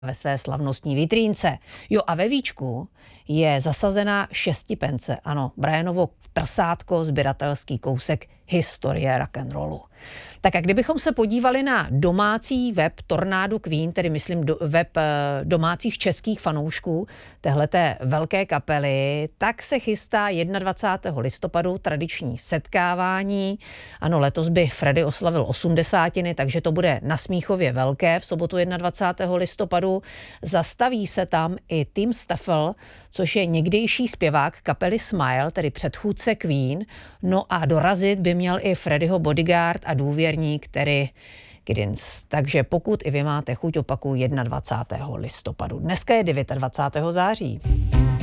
ve své slavnostní vitrínce. Jo, a ve víčku je zasazena 6 pence. Ano, Brianovo trsátko, sběratelský kousek historie rock'n'rollu. Tak a kdybychom se podívali na domácí web Tornado Queen, tedy myslím web domácích českých fanoušků téhleté velké kapely, tak se chystá 21. listopadu tradiční setkávání. Ano, letos by Freddie oslavil 80, takže to bude na Smíchově velké v sobotu 21. listopadu. Zastaví se tam i Tim Staffel, což je někdejší zpěvák kapely Smile, tedy předchůdce Queen. No a dorazit by měl i Freddieho bodyguard a důvěrník, tedy Giddens. Takže pokud i vy máte chuť, opakuju 21. listopadu. Dneska je 29. září.